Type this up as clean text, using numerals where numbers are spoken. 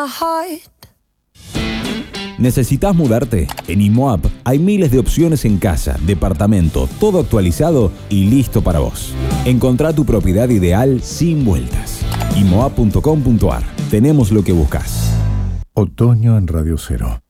¿Necesitas mudarte? En IMOAP hay miles de opciones en casa, departamento, todo actualizado y listo para vos. Encontrá tu propiedad ideal sin vueltas. IMOAP.com.ar. Tenemos lo que buscas. Otoño en Radio Cero.